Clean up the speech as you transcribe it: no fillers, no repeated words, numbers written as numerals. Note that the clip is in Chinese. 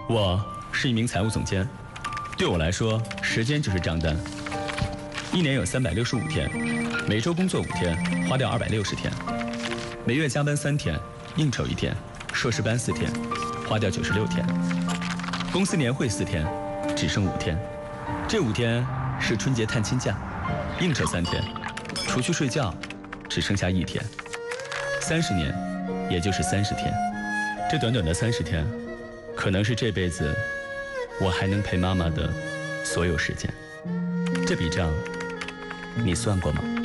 我是一名财务总监，对我来说，时间就是账单。一年有365天，每周工作5天，花掉260天；每月加班3天，应酬1天，硕士班4天，花掉96天；公司年会4天，只剩5天。这5天是春节探亲假，应酬3天，除去睡觉，只剩下1天。30年，也就是30天。这短短的30天，可能是这辈子我还能陪妈妈的所有时间。这笔账，你算过吗？